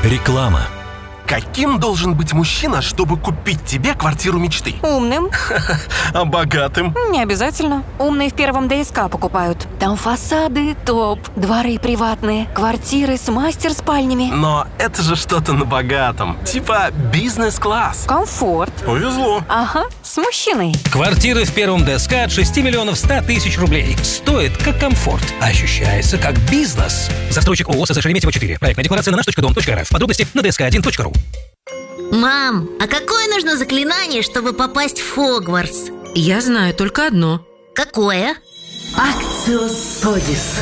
Реклама. Каким должен быть мужчина, чтобы купить тебе квартиру мечты? Умным. А богатым? Не обязательно. Умные в первом ДСК покупают. Там фасады топ, дворы приватные, квартиры с мастер-спальнями. Но это же что-то на богатом. Типа бизнес-класс. Комфорт. Повезло. Ага, с мужчиной. Квартиры в первом ДСК от 6 миллионов 100 тысяч рублей. Стоит как комфорт. Ощущается как бизнес. Застройщик ООО СС Шереметьево 4. Проектная декларация на наш.дом.рф. Подробности на dsk1.ru. Мам, а какое нужно заклинание, чтобы попасть в Хогвартс? Я знаю только одно. Какое? Акцио Содис.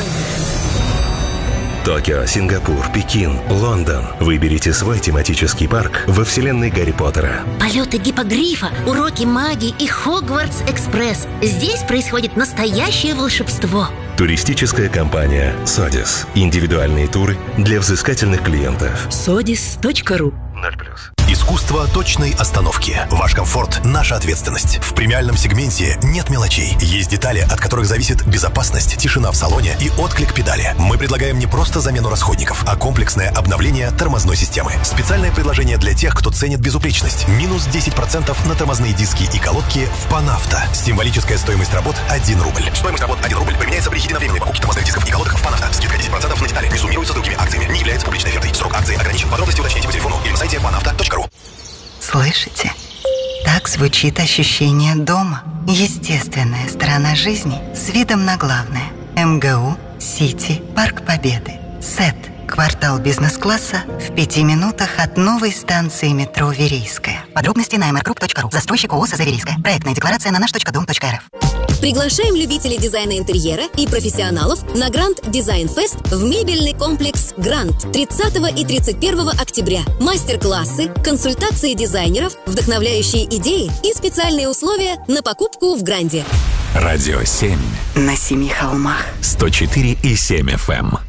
Токио, Сингапур, Пекин, Лондон. Выберите свой тематический парк во вселенной Гарри Поттера. Полеты гиппогрифа, уроки магии и Хогвартс-экспресс. Здесь происходит настоящее волшебство. Туристическая компания «Содис». Индивидуальные туры для взыскательных клиентов. Sodis.ru. 0+. Искусство точной остановки. Ваш комфорт – наша ответственность. В премиальном сегменте нет мелочей. Есть детали, от которых зависит безопасность, тишина в салоне и отклик педали. Мы предлагаем не просто замену расходников, а комплексное обновление тормозной системы. Специальное предложение для тех, кто ценит безупречность. Минус 10% на тормозные диски и колодки в Панавто. Символическая стоимость работ – 1 рубль. Стоимость работ 1 рубль применяется при единовременной покупке тормозных дисков и колодок в Панавто. Скидка 10% на детали. Не суммируется с другими акциями. Не является публичной офертой. Срок акции ограничен. Подробности уточните по телефону или на сайте panavto.ru. Слышите? Так звучит ощущение дома. Естественная сторона жизни с видом на главное. МГУ, Сити, Парк Победы. СЭТ. Квартал бизнес-класса в 5 минутах от новой станции метро Верийская. Подробности на mrgroup.ru. Застройщик ООО СЗ Верийская. Проектная декларация на наш.дом.рф. Приглашаем любителей дизайна интерьера и профессионалов на Гранд Дизайн Фест в мебельный комплекс «Гранд» 30 и 31 октября. Мастер-классы, консультации дизайнеров, вдохновляющие идеи и специальные условия на покупку в «Гранде». Радио 7. На 7 холмах. 104,7 FM.